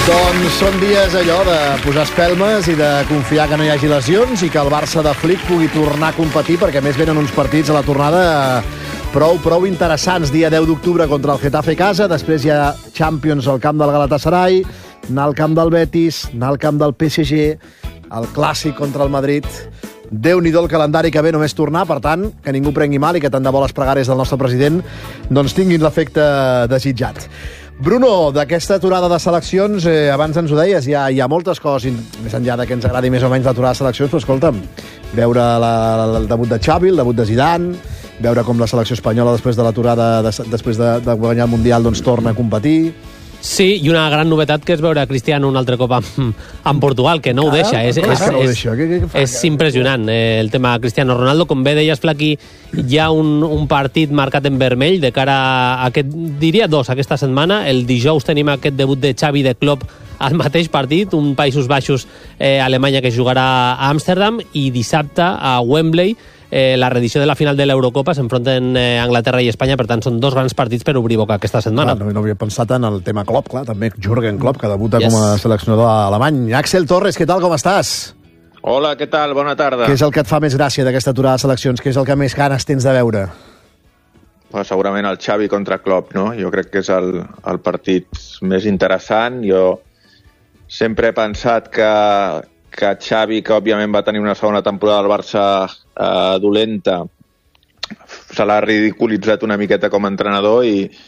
Doncs són dies allò de posar espelmes i de confiar que no hi hagi lesions i que el Barça de Flick pugui tornar a competir, perquè més venen uns partits a la tornada prou interessants. Dia 10 d'octubre contra el Getafe a casa, després hi ha Champions al camp del Galatasaray, anar al camp del Betis, anar al camp del PSG, el Clàssic contra el Madrid. Déu-n'hi-do el calendari que ve només tornar, per tant, que ningú prengui mal i que tant de bo les pregàries del nostre president doncs tinguin l'efecte desitjat. Bruno, d'aquesta aturada de seleccions, abans ens ho deies, hi ha moltes coses, més enllà de que ens agradi més o menys l'aturada de seleccions, però escolta'm, veure el debut de Xavi, el debut de Zidane, veure com la selecció espanyola després de l'aturada, després de guanyar el Mundial, doncs torna a competir. Sí, i una gran novetat que és veure Cristiano un altre cop amb Portugal, que no ho deixa. És impressionant el tema Cristiano Ronaldo. Com bé deies, Flaqui, hi ha un partit marcat en vermell de cara a aquest, diria dos, aquesta setmana. El dijous tenim aquest debut de Xavi de Klopp al mateix partit, un Països Baixos Alemanya que jugarà a Amsterdam, i dissabte a Wembley la reedició de la final de l'Eurocopa s'enfronten Anglaterra i Espanya. Per tant, són dos grans partits per obrir boca aquesta setmana. No havia pensat en el tema Klopp, clar, també Jürgen Klopp, que debuta com a seleccionador alemany. Axel Torres, què tal, com estàs? Hola, què tal? Bona tarda. Què és el que et fa més gràcia d'aquesta aturada de seleccions? Què és el que més ganes tens de veure? Segurament el Xavi contra Klopp, no? Jo crec que és el partit més interessant. Jo sempre he pensat que Xavi, que òbviament va tenir una segona temporada del Barça dolenta, se l'ha ridiculitzat una miqueta com a entrenador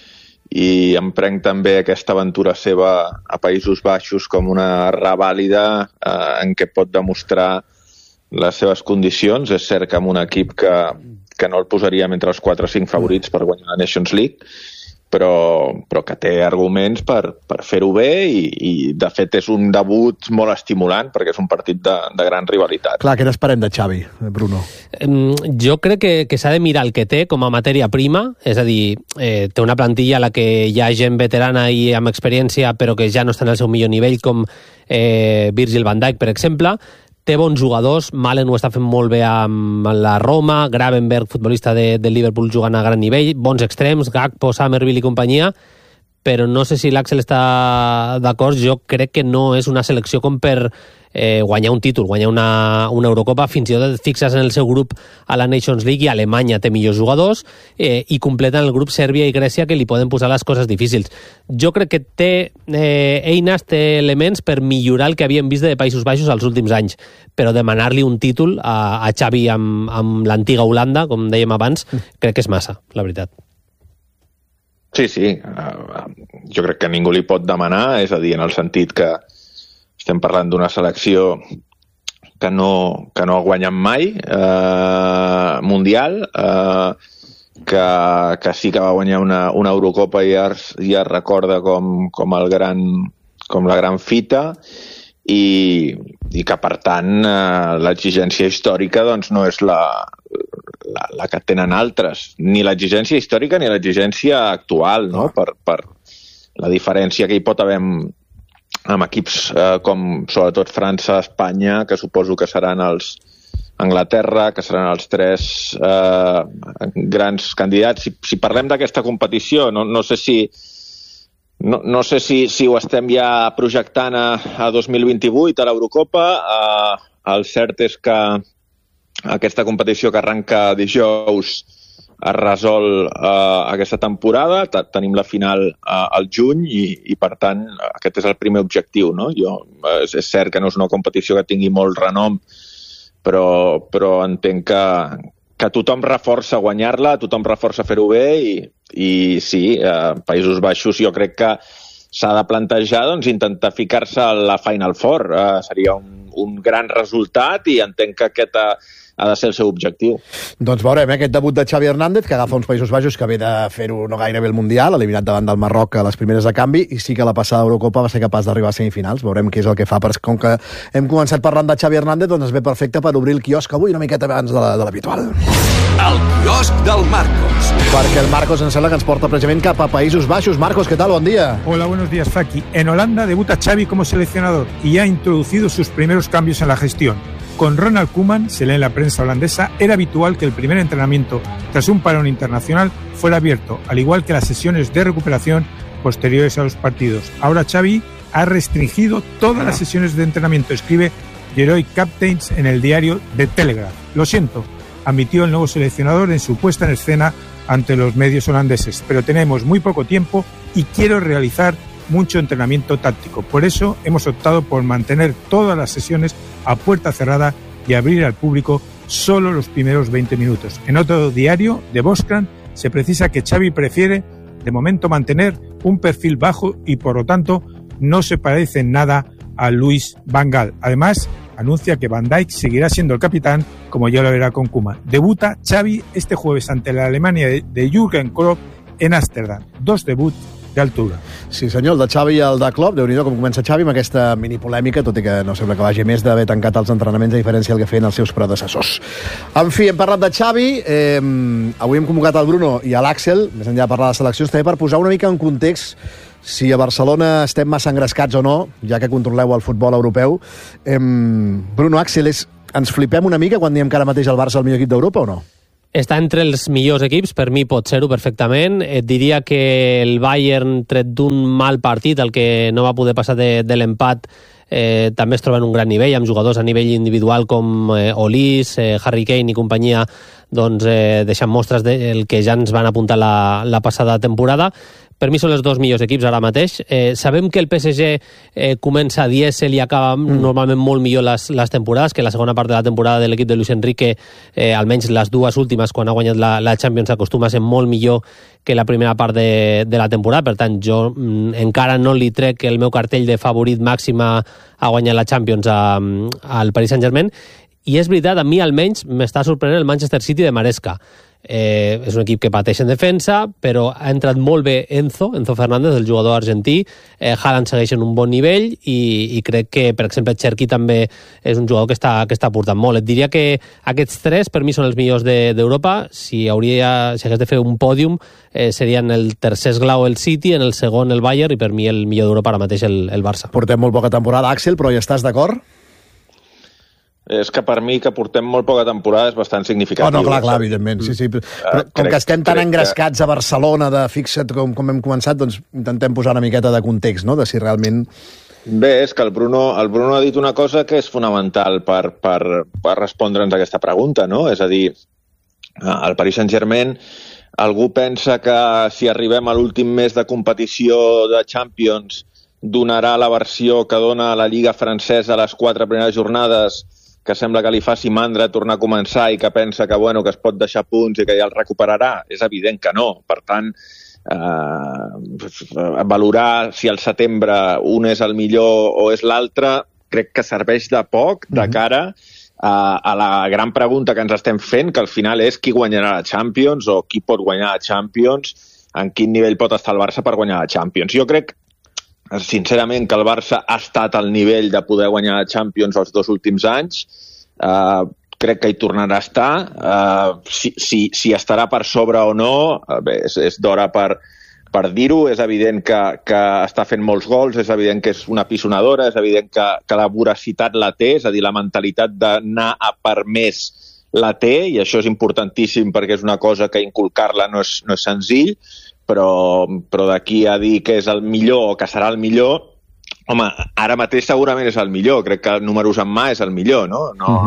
i em prenc també aquesta aventura seva a Països Baixos com una revàlida en què pot demostrar les seves condicions. És cert que amb un equip que no el posaríem entre els 4 o 5 favorits per guanyar la Nations League, però que té arguments per fer-ho bé i de fet és un debut molt estimulant perquè és un partit de gran rivalitat. Clar, què n'esperem de Xavi, Bruno? Jo crec que s'ha de mirar el que té com a matèria prima, és a dir, té una plantilla a la que hi ha gent veterana i amb experiència però que ja no està en el seu millor nivell, com Virgil van Dijk, per exemple. Té bons jugadors, Malen ho està fent molt bé amb la Roma, Gravenberch, futbolista de Liverpool, jugant a gran nivell, bons extrems, Gakpo, Summerville i companyia, però no sé si l'Axel està d'acord. Jo crec que no és una selecció com per guanyar un títol, guanyar una Eurocopa. Fins i tot et fixes en el seu grup a la Nations League i Alemanya té millors jugadors i completen el grup Sèrbia i Grècia, que li poden posar les coses difícils. Jo crec que té eines, té elements per millorar el que havíem vist de Països Baixos els últims anys, però demanar-li un títol a Xavi amb l'antiga Holanda, com dèiem abans, crec que és massa, la veritat. Sí, jo crec que ningú li pot demanar, és a dir, en el sentit que estem parlant d'una selecció que no ha guanyat mai Mundial, que sí que va guanyar una Eurocopa i ja es recorda com la gran fita, i que, per tant, l'exigència històrica doncs, no és la que tenen altres, ni l'exigència històrica ni l'exigència actual, no? Per la diferència que hi pot haver amb equips com sobretot França, Espanya, que suposo que seran els Anglaterra, que seran els 3 grans candidats. Si parlem d'aquesta competició, no sé si ho estem ja projectant a 2028 a l'Eurocopa. El cert és que aquesta competició que arranca dijous es resol aquesta temporada. Tenim la final al juny i per tant aquest és el primer objectiu, no? És cert que no és una competició que tingui molt renom, però entenc que tothom reforça guanyar-la, tothom reforça fer-ho bé i sí, Països Baixos jo crec que s'ha de plantejar intentar ficar-se a la Final Four. Seria un gran resultat i entenc que aquest ha de ser el seu objectiu. Doncs veurem, aquest debut de Xavi Hernández, que agafa uns Països Baixos que ve de fer-ho no gairebé el Mundial, eliminat davant del Marroc a les primeres de canvi, i sí que la passada Eurocopa va ser capaç d'arribar a semifinals. Veurem què és el que fa, però com que hem començat parlant de Xavi Hernández, doncs ve perfecte per obrir el quiosc avui una miqueta abans de l'habitual. El quiosc del Marcos. Perquè el Marcos ens sembla que ens porta precisament cap a Països Baixos. Marcos, ¿qué tal? Buen día. Hola, buenos días, Faki. En Holanda debuta Xavi como seleccionador y ha introducido sus primeros cambios en la gestión. Con Ronald Koeman, se lee en la prensa holandesa, era habitual que el primer entrenamiento tras un parón internacional fuera abierto, al igual que las sesiones de recuperación posteriores a los partidos. Ahora Xavi ha restringido todas las sesiones de entrenamiento, escribe Geroy Captains en el diario The Telegraph. Lo siento, admitió el nuevo seleccionador en su puesta en escena ante los medios holandeses, pero tenemos muy poco tiempo y quiero realizar mucho entrenamiento táctico. Por eso hemos optado por mantener todas las sesiones a puerta cerrada y abrir al público solo los primeros 20 minutos. En otro diario, The Volkskrant, se precisa que Xavi prefiere, de momento, mantener un perfil bajo y, por lo tanto, no se parece en nada a Louis van Gaal. Además, anuncia que Van Dijk seguirá siendo el capitán, como ya lo verá con Koeman. Debuta Xavi este jueves ante la Alemania de Jürgen Klopp en Ámsterdam. 2 debuts d'altura. Sí, senyor, el de Xavi i el de Klopp, Déu-n'hi-do com comença Xavi amb aquesta minipolèmica, tot i que no sembla que vagi més d'haver tancat els entrenaments, a diferència del que feien els seus predecessors. En fi, hem parlat de Xavi, avui hem convocat el Bruno i l'Àxel, més enllà de parlar de seleccions, també per posar una mica en context si a Barcelona estem massa engrescats o no, ja que controleu el futbol europeu. Bruno, Àxel, ens flipem una mica quan diem que ara mateix el Barça és el millor equip d'Europa o no? Està entre els millors equips, per mi pot ser-ho perfectament. Et diria que el Bayern, tret d'un mal partit, el que no va poder passar de l'empat, també es troba en un gran nivell, amb jugadors a nivell individual com Olis, Harry Kane i companyia, doncs deixant mostres del que ja ens van apuntar la passada temporada. Per mi són els dos millors equips ara mateix. Sabem que el PSG comença a dièsel i acaba normalment molt millor les temporades, que la segona part de la temporada de l'equip de Luis Enrique, almenys les dues últimes, quan ha guanyat la Champions, acostuma a ser molt millor que la primera part de la temporada. Per tant, jo encara no li trec el meu cartell de favorit màxim a guanyar la Champions al Paris Saint-Germain. I és veritat, a mi almenys m'està sorprenent el Manchester City de Maresca. És un equip que pateix en defensa, però ha entrat molt bé Enzo Fernández, el jugador argentí. Haaland segueix en un bon nivell i crec que, per exemple, Cherki també és un jugador que està portant molt. Et diria que aquests tres per mi són els millors d'Europa. Si hagués de fer un pòdium, serien el tercer esglau el City, en el segon el Bayern i per mi el millor d'Europa ara mateix el Barça. Portem molt poca temporada, Àxel, però hi estàs d'acord? És que per mi que portem molt poca temporada és bastant significatiu. No, clar, evidentment. Sí. Però com que estem tan engrescats a Barcelona de fixa't com hem començat, doncs intentem posar una miqueta de context, no?, de si realment... Bé, és que el Bruno ha dit una cosa que és fonamental per respondre'ns a aquesta pregunta, no? És a dir, el Paris Saint-Germain, algú pensa que si arribem a l'últim mes de competició de Champions donarà la versió que dona la Lliga francesa a les 4 primeres jornades, que sembla que li faci mandra tornar a començar i que pensa que es pot deixar punts i que ja el recuperarà. És evident que no. Per tant, valorar si al setembre un és el millor o és l'altre crec que serveix de poc de cara a la gran pregunta que ens estem fent, que al final és qui guanyarà la Champions o qui pot guanyar la Champions, en quin nivell pot estar el Barça per guanyar la Champions. Jo crec sincerament que el Barça ha estat al nivell de poder guanyar la Champions els 2 últims anys. Crec que hi tornarà a estar. Si estarà per sobre o no, bé, és d'hora per dir-ho. És evident que està fent molts gols, és evident que és una pisonadora, és evident que la voracitat la té, és a dir, la mentalitat d'anar a per més la té, i això és importantíssim perquè és una cosa que inculcar-la no és senzill, però d'aquí a dir que és el millor o que serà el millor, home, ara mateix segurament és el millor. Crec que números en mà és el millor, no?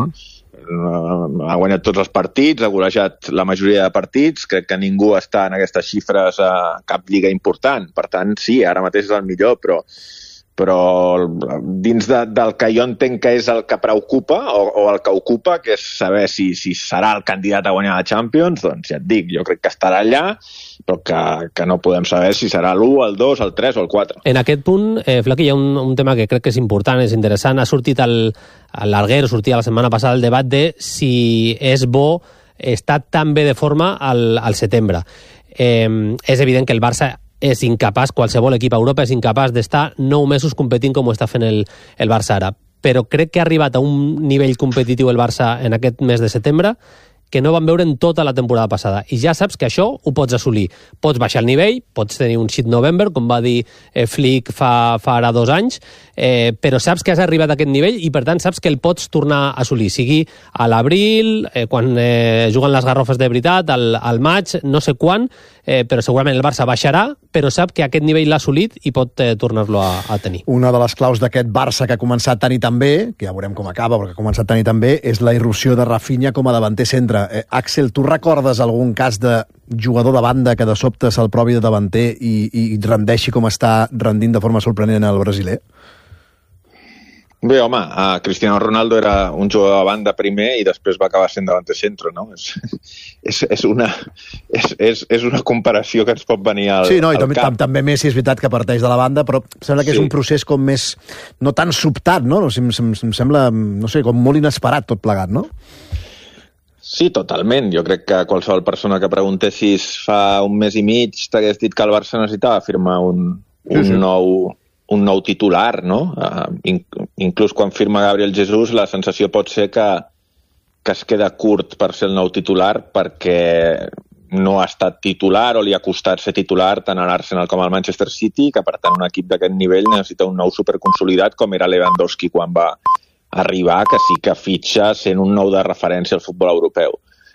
Ha guanyat tots els partits, ha golejat la majoria de partits, crec que ningú està en aquestes xifres a cap lliga important. Per tant, sí, ara mateix és el millor, però dins del que jo entenc que és el que preocupa o el que ocupa, que és saber si serà el candidat a guanyar la Champions, doncs ja et dic, jo crec que estarà allà, però que no podem saber si serà l'1, el 2, el 3 o el 4. En aquest punt, Flaqui, hi ha un tema que crec que és important, és interessant. Ha sortit al larguer, sortia la setmana passada el debat de si és bo estar tan bé de forma al setembre. És evident que el Barça és incapaç, qualsevol equip a Europa és incapaç d'estar 9 mesos competint com ho està fent el Barça ara. Però crec que ha arribat a un nivell competitiu el Barça en aquest mes de setembre que no van veure en tota la temporada passada. I ja saps que això ho pots assolir. Pots baixar el nivell, pots tenir un shit November, com va dir Flick fa ara 2 anys, però saps que has arribat a aquest nivell i, per tant, saps que el pots tornar a assolir. Sigui a l'abril, quan juguen les garrofes de veritat, al maig, no sé quan, però segurament el Barça baixarà, però sap que aquest nivell l'ha assolit i pot tornar-lo a tenir. Una de les claus d'aquest Barça que ha començat tan i tan bé, que ja veurem com acaba, perquè ha començat tan i tan bé, és la irrupció de Rafinha com a davanter centre. Axel, tu recordes algun cas de jugador de banda que de sobte se'l provi de davanter i rendeixi com està rendint de forma sorprenent el brasiler? Bé, home, Cristiano Ronaldo era un jugador de banda primer i després va acabar sent davanter centre, no? És una comparació que ens pot venir al cap. També Messi és veritat que parteix de la banda, però sembla que és un procés com més, no tan sobtat, no? Em sembla, no sé, com molt inesperat tot plegat, no? Sí, totalment. Jo crec que qualsevol persona que preguntessis fa un mes i mig t'hagués dit que el Barça necessitava firmar un nou titular, no? Inclús quan firma Gabriel Jesús, la sensació pot ser que es queda curt per ser el nou titular perquè no ha estat titular o li ha costat ser titular tant a l'Arsenal com al Manchester City, que per tant un equip d'aquest nivell necessita un nou superconsolidat com era Lewandowski quan va arribar, que sí que fitxa sent un nou de referència al futbol europeu.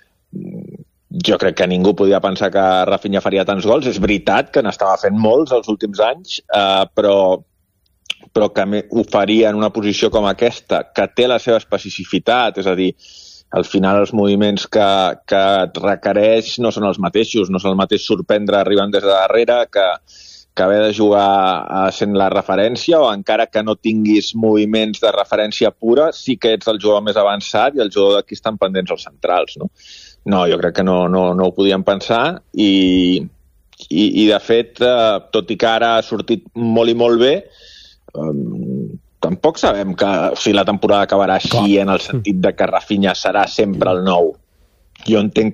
Jo crec que ningú podia pensar que Rafinha faria tants gols. És veritat que n'estava fent molts els últims anys, però que ho faria en una posició com aquesta, que té la seva especificitat, és a dir, al final els moviments que requereix no són els mateixos, no és el mateix sorprendre arribant des de darrere que haver de jugar sent la referència, o encara que no tinguis moviments de referència pura, sí que ets el jugador més avançat i el jugador d'aquí estan pendents els centrals, no? No, jo crec que no ho podíem pensar i de fet, tot i que ara ha sortit molt i molt bé, tampoc sabem si la temporada acabarà així en el sentit de que Rafinha serà sempre el nou. Jo entenc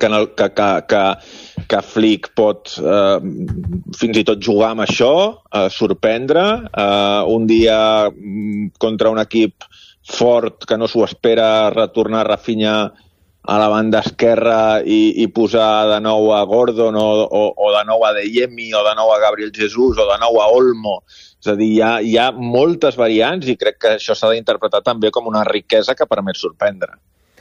que Flick pot fins i tot jugar amb això, sorprendre, un dia contra un equip fort que no s'ho espera retornar Rafinha a la banda esquerra i posar de nou a Gordon o de nou a Adeyemi o de nou a Gabriel Jesús o de nou a Olmo. És a dir, hi ha moltes variants i crec que això s'ha d'interpretar també com una riquesa que permet sorprendre.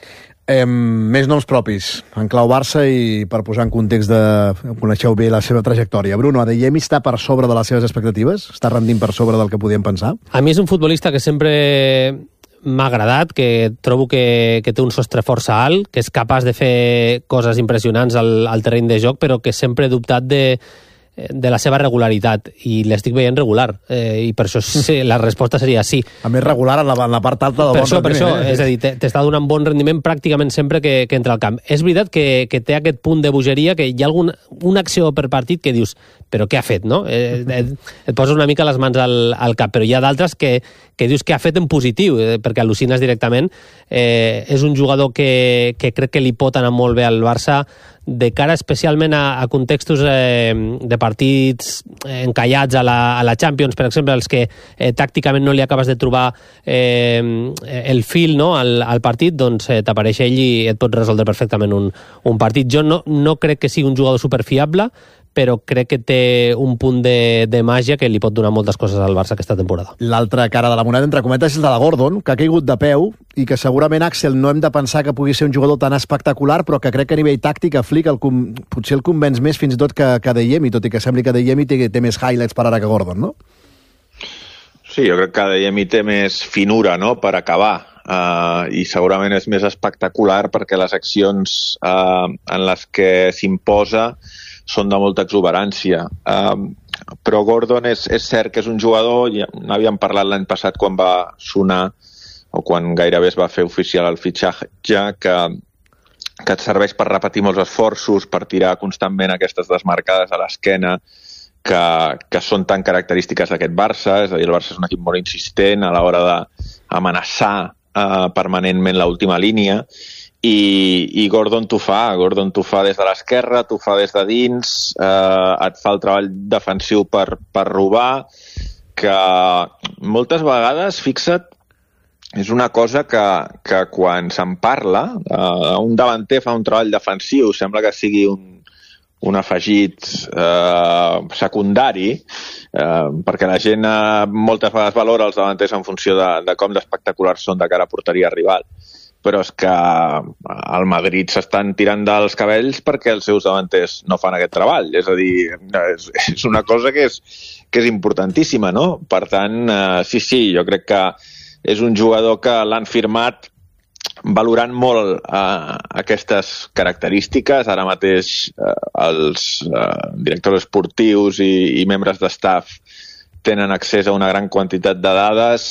Més noms propis, en clau Barça, i per posar en context coneixeu bé la seva trajectòria. Bruno, Adeyemi està per sobre de les seves expectatives? Està rendint per sobre del que podíem pensar? A mi és un futbolista que sempre m'ha agradat, que trobo que té un sostre força alt, que és capaç de fer coses impressionants al terreny de joc, però que sempre he dubtat de la seva regularitat, i l'estic veient regular, i per això la resposta seria sí. A més, regular en la part alta del bon rendiment. Per això, és a dir, t'està donant bon rendiment pràcticament sempre que entra al camp. És veritat que té aquest punt de bogeria, que hi ha una acció per partit que dius, però què ha fet, no? Et poses una mica les mans al cap, però hi ha d'altres que dius que ha fet en positiu, perquè al·lucines directament. És un jugador que crec que li pot anar molt bé al Barça, de cara especialment a contextos de partits encallats a la Champions, per exemple, els que tàcticament no li acabes de trobar el fil, no, al partit, doncs t'apareix ell i et pot resoldre perfectament un partit. Jo no crec que sigui un jugador superfiable, però crec que té un punt de màgia que li pot donar moltes coses al Barça aquesta temporada. L'altra cara de la moneda, entre cometes, és la de Gordon, que ha caigut de peu i que segurament, Axel, no hem de pensar que pugui ser un jugador tan espectacular, però que crec que a nivell tàctic a Flick potser el convenç més fins i tot que Adeyemi, tot i que sembli que Adeyemi té més highlights per ara que Gordon, no? Sí, jo crec que Adeyemi té més finura, no?, per acabar. I segurament és més espectacular perquè les accions en les que s'imposa són de molta exuberància. Però Gordon és cert que és un jugador, ja n'havíem parlat l'any passat quan va sonar, o quan gairebé es va fer oficial el fitxatge, que et serveix per repetir molts esforços, per tirar constantment aquestes desmarcades a l'esquena que són tan característiques d'aquest Barça. És a dir, el Barça és un equip molt insistent a l'hora d'amenaçar permanentment l'última línia, i Gordon t'ho fa des de l'esquerra, t'ho fa des de dins, et fa el treball defensiu per robar, que moltes vegades, fixa't, és una cosa que quan se'n parla, un davanter fa un treball defensiu, sembla que sigui un afegit secundari, perquè la gent moltes vegades valora els davanters en funció de com d'espectaculars són de cara a porteria rival. però és que al Madrid s'estan tirant dels cabells perquè els seus davanters no fan aquest treball. És a dir, és una cosa que és importantíssima, no? Per tant, sí, jo crec que és un jugador que l'han firmat valorant molt aquestes característiques. Ara mateix els directors esportius i membres de staff tenen accés a una gran quantitat de dades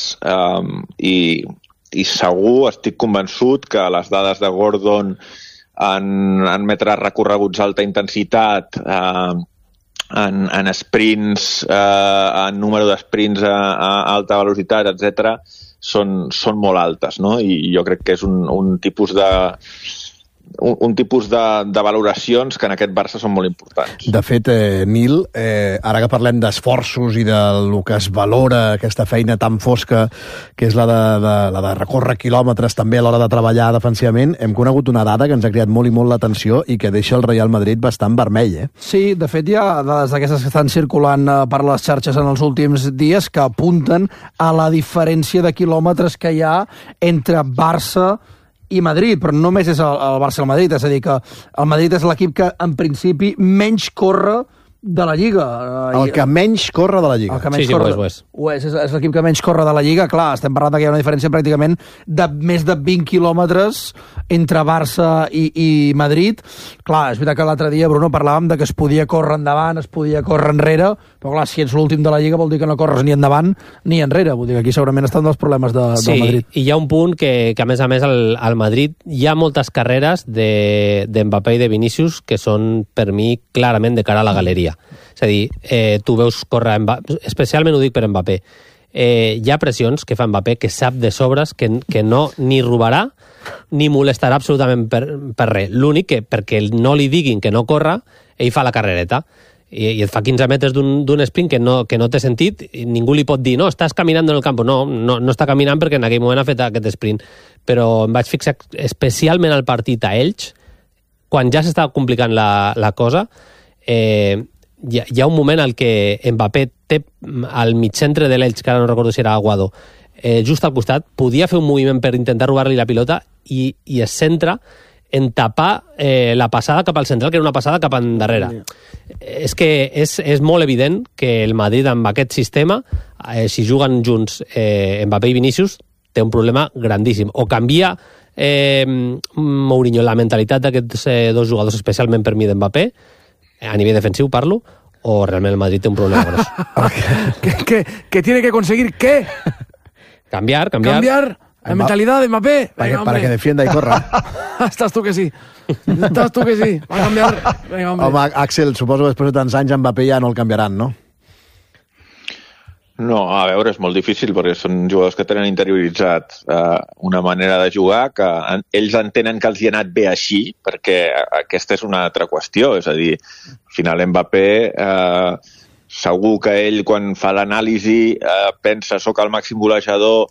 i segur, estic convençut que les dades de Gordon en metres recorreguts d'alta intensitat, en sprints, en número d'esprints a alta velocitat, etc., són molt altes, no? I jo crec que és un tipus de valoracions que en aquest Barça són molt importants. De fet, Nil, ara que parlem d'esforços i del que es valora aquesta feina tan fosca, que és la de recórrer quilòmetres també a l'hora de treballar defensivament, hem conegut una dada que ens ha creat molt i molt l'atenció i que deixa el Real Madrid bastant vermell, Sí, de fet hi ha dades d'aquestes que estan circulant per les xarxes en els últims dies que apunten a la diferència de quilòmetres que hi ha entre Barça i Madrid, però no només és el Barça i el Madrid, és a dir, que el Madrid és l'equip que, en principi, menys corre de la Lliga. El que menys corre de la Lliga. Sí, ho és. És l'equip que menys corre de la Lliga. Clar, estem parlant que hi ha una diferència pràcticament de més de 20 quilòmetres entre Barça i Madrid. Clar, és veritat que l'altre dia, Bruno, parlàvem de que es podia córrer endavant, es podia córrer enrere, però clar, si ets l'últim de la Lliga vol dir que no corres ni endavant ni enrere. Vull dir que aquí segurament estan dels problemes del Madrid. Sí, i hi ha un punt que a més al Madrid hi ha moltes carreres d'Mbappé i de Vinícius que són, per mi, clarament de cara a la galeria. És a dir, tu veus córrer especialment ho dic per Mbappé, hi ha pressions que fa Mbappé que sap de sobres que no ni robarà ni molestarà absolutament per res. L'únic que perquè no li diguin que no corre, ell fa la carrereta i et fa 15 metres d'un sprint que no té sentit i ningú li pot dir, no, estàs caminant en el camp. No està caminant perquè en aquell moment ha fet aquest sprint. Però em vaig fixar especialment al partit a Elx, quan ja s'estava complicant la cosa, hi ha un moment en què Mbappé té al mitcentre de l'Elx, que ara no recordo si era Aguado, just al costat, podia fer un moviment per intentar robar-li la pilota i es centra en tapar la passada cap al central, que era una passada cap endarrere. És que és molt evident que el Madrid amb aquest sistema, si juguen junts Mbappé i Vinícius, té un problema grandíssim. O canvia Mourinho la mentalitat d'aquests dos jugadors, especialment per mi d'Mbappé, a nivell defensiu parlo, o realment el Madrid té un problema gros. ¿Qué tiene que conseguir qué? Cambiar la mentalidad de Mbappé. Para que defienda y corra. Estàs tu que sí. Va a cambiar. Venga, hombre. Home, Axel, suposo que després de tants anys Mbappé ja no el canviaran, no? No, a veure, és molt difícil perquè són jugadors que tenen interioritzat una manera de jugar que ells entenen que els hi ha anat bé així, perquè aquesta és una altra qüestió, és a dir, al final Mbappé segur que ell quan fa l'anàlisi pensa soc el màxim golejador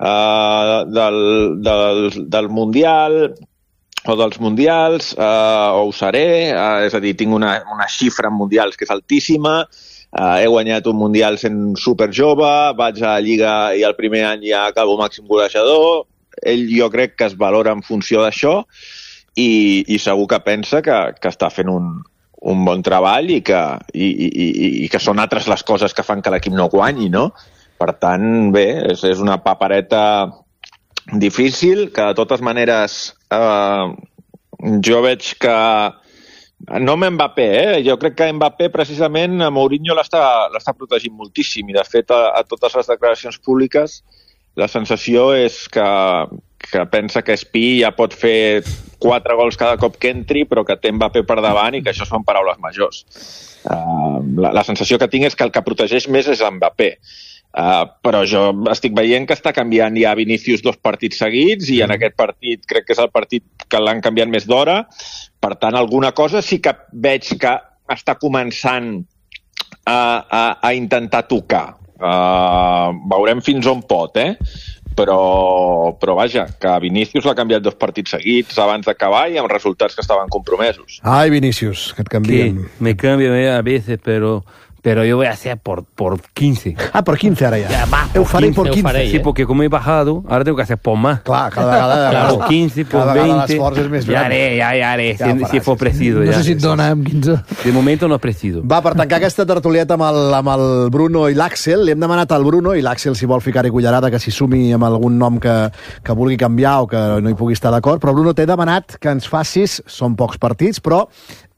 del Mundial o dels Mundials, o ho seré, és a dir, tinc una xifra en Mundials que és altíssima, he guanyat un Mundial sent super jove, vaig a la Lliga i el primer any ja acabo màxim golejador. Ell jo crec que es valora en funció d'això i segur que pensa que està fent un bon treball i que són altres les coses que fan que l'equip no guanyi, no? Per tant, bé, és una papereta difícil que de totes maneres jo veig que no amb Mbappé, jo crec que Mbappé precisament a Mourinho l'està protegint moltíssim i de fet a totes les declaracions públiques la sensació és que pensa que Espí ja pot fer 4 gols cada cop que entri però que té Mbappé per davant i que això són paraules majors. La sensació que tinc és que el que protegeix més és Mbappé. Però jo estic veient que està canviant ja Vinícius 2 partits seguits i en aquest partit crec que és el partit que l'han canviat més d'hora. Per tant, alguna cosa sí que veig que està començant a intentar tocar. Veurem fins on pot, però vaja, que Vinícius l'ha canviat 2 partits seguits abans d'acabar i amb resultats que estaven compromesos. Ai, Vinícius, que et canvien. Me cambia a veces, pero Pero yo voy a hacer por 15. Ah, por 15 ara ja. Va, Ho faré por 15. faré, Sí, porque como he bajado, ahora tengo que hacer por más. Clar, cada vegada... Por 15, por cada 20. vegada l'esforç és més Ya gran. haré, Ja ho si faràs, fue preciso. No ya. sé si et dona, amb 15. De momento no es preciso. Va, per tancar aquesta tertulieta amb el Bruno i l'Àxel, li hem demanat al Bruno, i l'Àxel, si vol ficar-hi cullerada, que s'hi sumi amb algun nom que vulgui canviar o que no hi pugui estar d'acord, però Bruno, t'he demanat que ens facis, són pocs partits, però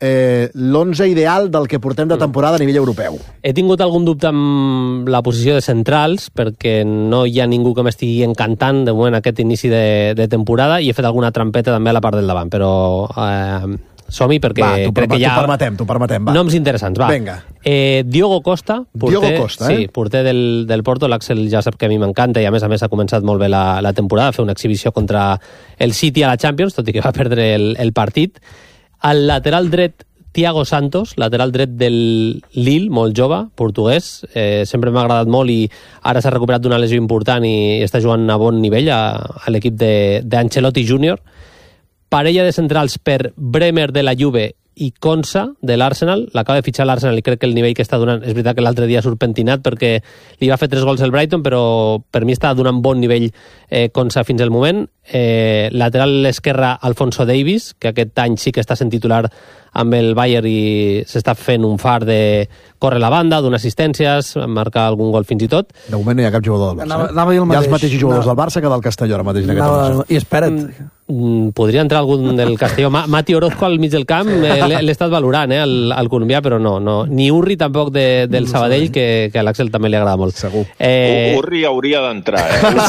l'11 ideal del que portem de temporada a nivell europeu. He tingut algun dubte amb la posició de centrals, perquè no hi ha ningú que m'estigui encantant de moment aquest inici de temporada, i he fet alguna trampeta també a la part del davant, però som-hi perquè Va, crec que ja... T'ho permetem, va. Noms interessants, va. Vinga. Diogo Costa, porter, Diogo Costa, sí, porter del Porto. L'Àxel ja sap que a mi m'encanta i a més ha començat molt bé la temporada, a fer una exhibició contra el City a la Champions, tot i que va perdre el partit. Al lateral dret, Thiago Santos, lateral dret del Lille, molt jove, portuguès. Sempre m'ha agradat molt i ara s'ha recuperat d'una lesió important i està jugant a bon nivell a l'equip d'Ancelotti Júnior. Parella de centrals per Bremer de la Juve i Konsa de l'Arsenal. L'acaba de fitxar l'Arsenal i crec que el nivell que està donant... És veritat que l'altre dia ha sorpentinat perquè li va fer 3 gols al Brighton, però per mi està donant bon nivell Konsa fins al moment. Lateral esquerra, Alphonso Davies, que aquest any sí que està sent titular amb el Bayern i s'està fent un far de córrer la banda, donar assistències, marcar algun gol fins i tot. De moment no hi ha cap jugador del Barça. Anava a dir el Hi ha els mateix. mateixos jugadors del Barça que del Castelló ara mateix en aquest moment. I espera't. Podria entrar algun del Castelló. Mati Orozco al mig del camp l'he estat valorant, el colombià, però no. Ni Urri tampoc del Sabadell, que a l'Àxel també li agrada molt. Segur. Urri hauria d'entrar,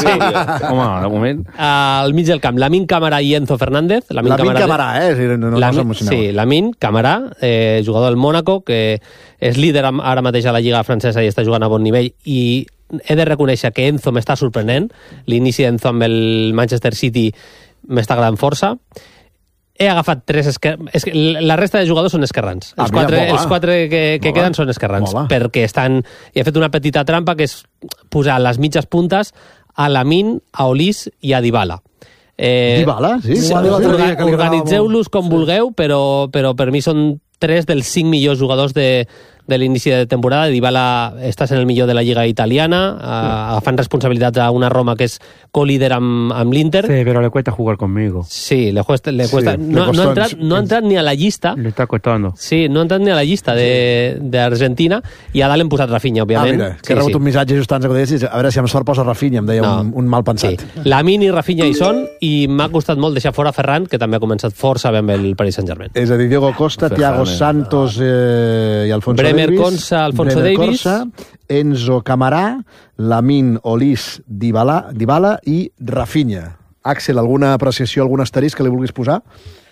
Home, de moment... Al mig del camp, Lamine Camara i Enzo Fernández. Lamine Camara, no s'emocioneu. Sí, Lamine Camara, jugador del Mónaco, que és líder ara mateix a la Lliga Francesa i està jugant a bon nivell, i he de reconèixer que Enzo m'està sorprenent. L'inici d'Enzo amb el Manchester City m'està agradant força. He agafat 3 esquerrans. La resta de jugadors són esquerrans. Els quatre que queden són esquerrans. Perquè estan... I he fet una petita trampa, que és posar les mitges puntes a Lamine, a Olís i a Dybala. Dybala? Sí. Organitzeu-los com vulgueu, però per mi són 3 dels 5 millors jugadors de l'inici de temporada. Dybala està sent el millor de la Lliga italiana, agafant responsabilitats a una Roma que és co-líder amb l'Inter. Sí, pero le cuesta jugar conmigo. Sí, le cuesta. No ha entrat ni a la llista. Le está costando. Sí, no ha entrat ni a la llista d'Argentina, i a dalt hem posat Rafinha, òbviament. Mira, que he rebut un missatge just abans que ho deies, a veure si amb sort posa Rafinha, em deia un mal pensat. Sí. Lamine i Rafinha hi són, i m'ha costat molt deixar fora Ferran, que també ha començat força bé amb el Paris Saint-Germain. És a dir, Diogo Costa, Thiago Santos i Alfonso Bremer, Davies. Konsa, Alfonso Davies. Enzo Camarà, Lamine, Olís, Dybala i Rafinha. Àxel, alguna apreciació, algun asterisc que li vulguis posar?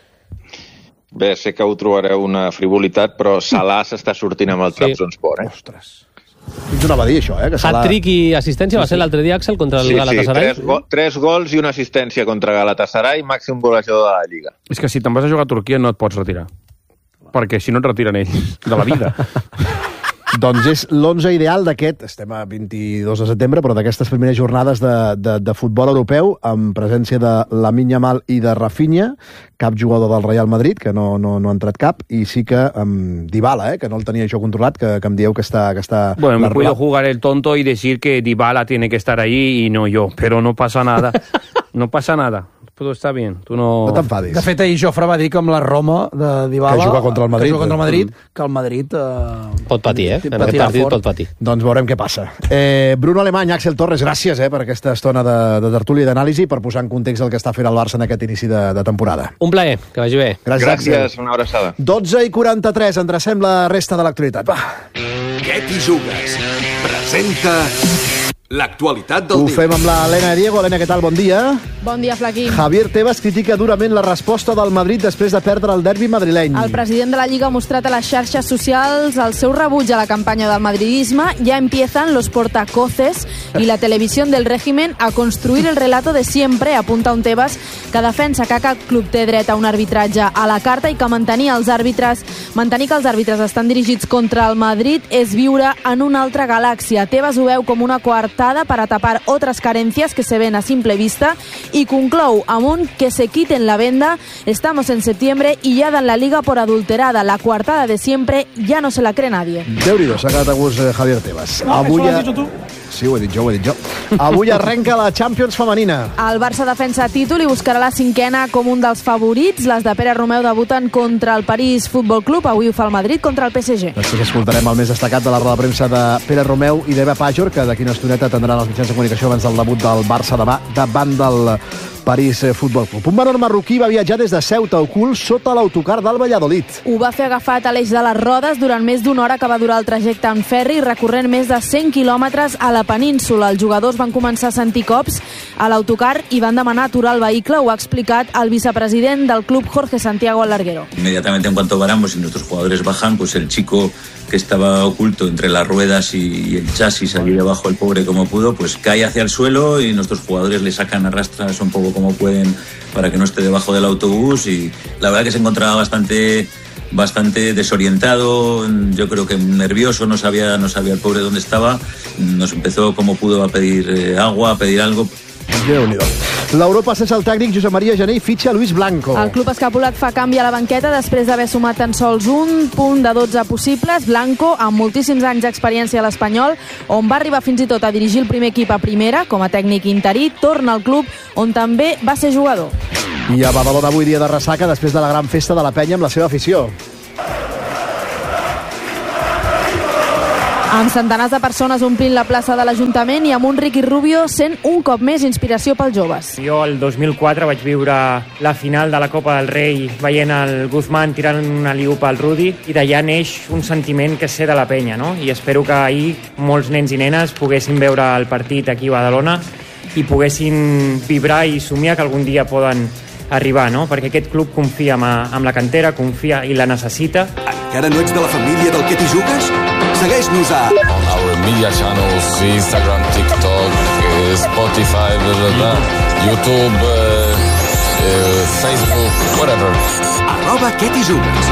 Bé, sé que ho trobareu una frivolitat, però Salah s'està sortint amb el Trabzonspor, Ostres. Fins no va dir això, que Salah... Hat-trick i assistència va ser l'altre dia, Àxel, contra el Galatasaray? Sí, 3 gols i una assistència contra Galatasaray, màxim golejador de la Lliga. És que si te'n vas a jugar a Turquia no et pots retirar. Perquè si no et retiren ells de la vida. Doncs és l'11 ideal d'aquest, estem a 22 de setembre, però d'aquestes primeres jornades de futbol europeu, amb presència de Lamine Yamal i de Rafinha, cap jugador del Real Madrid, que no ha entrat cap, i sí que amb Dybala, que no el tenia això controlat, que em dieu que està... Bueno, me puedo jugar el tonto y decir que Dybala tiene que estar ahí y no yo, pero no pasa nada. No pasa nada. Todo está bien. Tu no t'enfadis. De fet, ahir Jofre va dir que amb la Roma de Dybala... Que juga contra el Madrid. Que el Madrid... Pot patir, en aquest partit pot patir. Doncs veurem què passa. Bruno Alemany, Àxel Torres, gràcies per aquesta estona de tertúlia i d'anàlisi, per posar en context el que està fent el Barça en aquest inici de temporada. Un plaer, que vagi bé. Gràcies, una abraçada. 12:43, endrecem la resta de l'actualitat. Va. Què t'hi jugues? Presenta l'actualitat del dia. Ho fem amb la Helena Diego. Helena, què tal? Bon dia. Bon dia, Flaquín. Javier Tebas critica durament la resposta del Madrid després de perdre el derbi madrileny. El president de la Lliga ha mostrat a les xarxes socials el seu rebuig a la campanya del madridisme. Ya empiezan los portacoces y la televisión del régimen a construir el relato de siempre, apunta un Tebas, que defensa que cap club té dret a un arbitratge a la carta i que mantenir que els àrbitres estan dirigits contra el Madrid és viure en una altra galàxia. Tebas ho veu com una coartada para tapar otras carencias que se ven a simple vista y conclou amb un que se quiten la venda, estamos en septiembre y ya dan la liga por adulterada. La coartada de siempre ya no se la cree nadie. Déu-n'hi-do, s'ha quedat a gust Javier Tebas. No, avui això l'has dit tu? Sí, ho he dit jo. Avui arrenca la Champions femenina. El Barça defensa títol i buscarà la 5a com un dels favorits. Les de Pere Romeu debuten contra el París Futbol Club. Avui ho fa el Madrid contra el PSG. Després escoltarem el més destacat de la roda de premsa de Pere Romeu i d'Eva Pajor, que d'aquí una estoneta atendran els mitjans de comunicació abans del debut del Barça demà davant del París Futbol Club. Un menor marroquí va viatjar des de Ceuta ocult sota l'autocar del Valladolid. Ho va fer agafat a l'eix de les rodes durant més d'una hora que va durar el trajecte en ferri, recorrent més de 100 quilòmetres a la península. Els jugadors van començar a sentir cops a l'autocar i van demanar aturar el vehicle. Ho ha explicat el vicepresident del club, Jorge Santiago Alarguero. Inmediatamente en cuanto paramos y nuestros jugadores bajan, pues el chico que estaba oculto entre las ruedas y el chasis, allí debajo el pobre como pudo, pues cae hacia el suelo y nuestros jugadores le sacan a rastras un poco como pueden para que no esté debajo del autobús, y la verdad que se encontraba bastante desorientado, yo creo que nervioso, no sabía el pobre dónde estaba, nos empezó como pudo a pedir agua, a pedir algo. Déu-n'hi-do. L'Europa sense el tècnic Josep Maria Jané i fitxa Luis Blanco. El club escapulat fa canvi a la banqueta després d'haver sumat tan sols un punt de 12 possibles. Blanco, amb moltíssims anys d'experiència a l'Espanyol, on va arribar fins i tot a dirigir el primer equip a primera com a tècnic interí, torna al club on també va ser jugador. I a Badalona avui dia de ressaca després de la gran festa de la penya amb la seva afició. Amb centenars de persones omplint la plaça de l'Ajuntament i amb un Ricky Rubio sent un cop més inspiració pels joves. Jo el 2004 vaig viure la final de la Copa del Rei veient el Guzmán tirant una liupa al Rudi, i d'allà neix un sentiment que sé de la penya, no? I espero que ahir molts nens i nenes poguessin veure el partit aquí a Badalona i poguessin vibrar i somiar que algun dia poden arribar, no? Perquè aquest club confia amb la cantera, confia i la necessita. Encara no ets de la família del Que t'hi jugues? Segueix-nos a... On our media channels, Instagram, TikTok, Spotify, YouTube, Facebook, whatever. @Que t'hi jugues.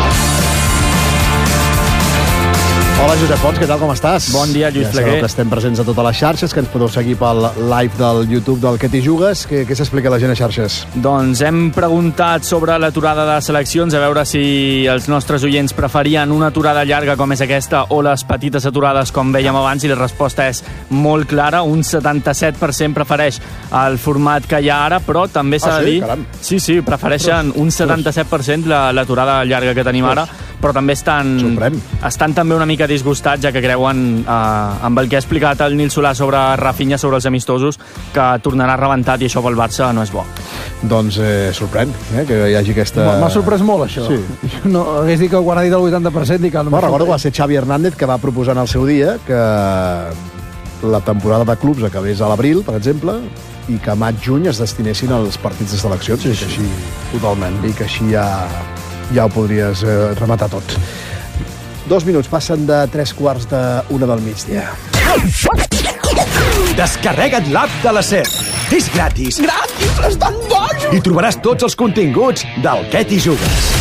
Hola, Josep Pons, què tal, com estàs? Bon dia, Lluís Pleguer. Sabeu que estem presents a totes les xarxes, que ens podeu seguir pel live del YouTube del Que t'hi jugues. Què s'explica a la gent a xarxes? Doncs hem preguntat sobre l'aturada de seleccions, a veure si els nostres oients preferien una aturada llarga com és aquesta o les petites aturades com vèiem abans, i la resposta és molt clara. Un 77% prefereix el format que hi ha ara, però també s'ha de dir... Caram. Sí, prefereixen un 77% l'aturada llarga que tenim ara, però també estan també una mica disgustats, ja que creuen, amb el que ha explicat el Nil Solà sobre Rafinha, sobre els amistosos, que tornarà rebentat, i això pel Barça no és bo. Doncs sorprèn que hi hagi aquesta... M'ha sorprès molt, això. Sí. No, hagués dit que quan ha dit el 80% i que no recordo que va ser Xavi Hernández que va proposar en el seu dia que la temporada de clubs acabés a l'abril, per exemple, i que maig-juny es destinessin als partits de seleccions, i que així, totalment, i que així ja ho podries rematar tot. 2 minuts passen de 3:45 del migdia. Descarrega't l'app de la SER. És gratis. Gratis? Estan bojos! I trobaràs tots els continguts del Que t'hi jugues.